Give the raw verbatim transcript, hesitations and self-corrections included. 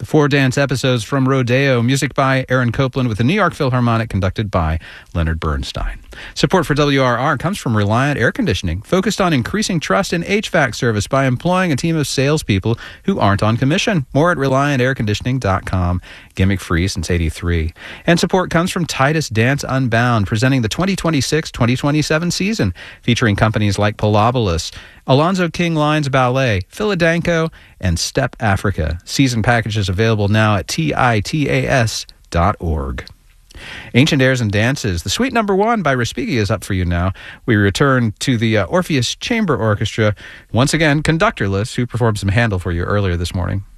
Four dance episodes from Rodeo, music by Aaron Copland with the New York Philharmonic, conducted by Leonard Bernstein. Support for W R R comes from Reliant Air Conditioning, focused on increasing trust in H V A C service by employing a team of salespeople who aren't on commission. More at reliant air conditioning dot com. Gimmick free since eighty-three. And support comes from Titus Dance Unbound, presenting the twenty twenty-six twenty twenty-seven season, featuring companies like Polobolus, Alonzo King Lines Ballet, Philadanco, and Step Africa. Season packages available now at titas dot org. Ancient Airs and Dances. The Suite Number One by Respighi is up for you now. We return to the uh, Orpheus Chamber Orchestra, once again conductorless, who performed some Handel for you earlier this morning.